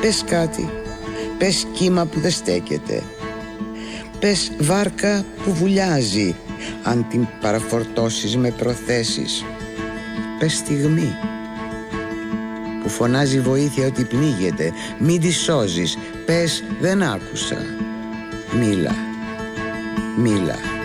Πες κάτι. Πες κύμα που δεν στέκεται. Πες βάρκα που βουλιάζει, αν την παραφορτώσεις με προθέσεις. Πες στιγμή που φωνάζει βοήθεια ότι πνίγεται. Μην τη σώζεις. Πες δεν άκουσα. Μίλα. Μίλα.